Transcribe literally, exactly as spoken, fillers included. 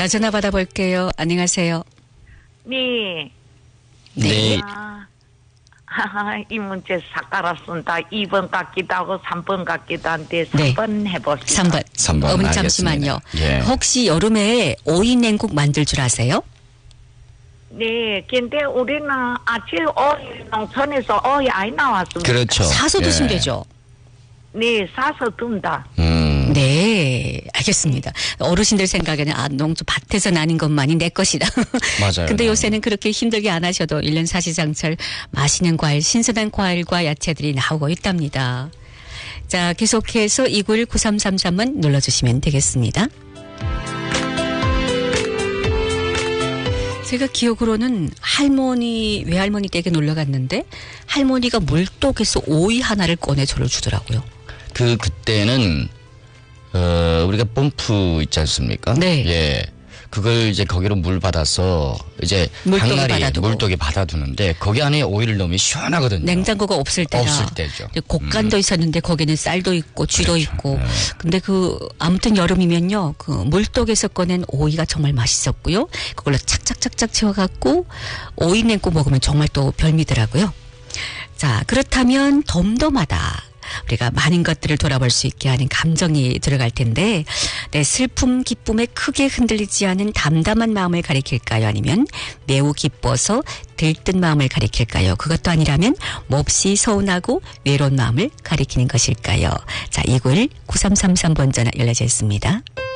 자, 전화 받아볼게요. 안녕하세요. 네. 네. 아, 하하, 이 문제 삭갈았습니다. 이 번 같기도 하고 삼 번 같기도 한데 네. 삼 번 해봅시다. 삼 번. 삼 번 어머니 알겠습니다. 잠시만요. 예. 혹시 여름에 오이 냉국 만들 줄 아세요? 네, 근데 우리는 아침 어이 농촌에서 어이 아이 나왔습니다. 그렇죠. 사서 예. 드시면 되죠. 네, 사서 둔다. 음. 네, 알겠습니다. 어르신들 생각에는 아, 농촌 밭에서 나는 것만이 내 것이다. 맞아요. 근데 요새는 그렇게 힘들게 안 하셔도 일 년 사시장철 맛있는 과일, 신선한 과일과 야채들이 나오고 있답니다. 자, 계속해서 이구일 구삼삼삼 번 눌러주시면 되겠습니다. 제가 기억으로는 할머니, 외할머니 댁에 놀러 갔는데 할머니가 물독에서 오이 하나를 꺼내 저를 주더라고요. 그 그때는 어 우리가 뽐프 있지 않습니까? 네. 예. 그걸 이제 거기로 물 받아서 이제 물독에 항아리 받아두고. 물독에 받아두는데 거기 안에 오이를 넣으면 시원하거든요. 냉장고가 없을 때라. 없을 때죠. 근데 곡간도 있었는데 거기는 쌀도 있고 쥐도 그렇죠. 있고. 네. 근데 그 아무튼 여름이면요. 그 물독에서 꺼낸 오이가 정말 맛있었고요. 그걸로 착착착착 채워갖고 오이 냉국 먹으면 정말 또 별미더라고요. 자, 그렇다면 덤덤하다. 우리가 많은 것들을 돌아볼 수 있게 하는 감정이 들어갈 텐데, 내 슬픔, 기쁨에 크게 흔들리지 않은 담담한 마음을 가리킬까요? 아니면 매우 기뻐서 들뜬 마음을 가리킬까요? 그것도 아니라면 몹시 서운하고 외로운 마음을 가리키는 것일까요? 자, 이구일 구삼삼삼 번 전화 열려져 있습니다.